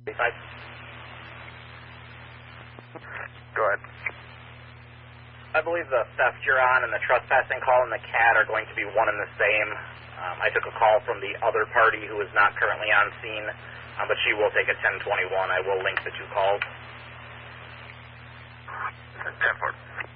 Besides? Go ahead. I believe the theft you're on and the trespassing call and the CAD are going to be one and the same. I took a call from the other party who is not currently on scene, but she will take a 1021. I will link the two calls. 10-4.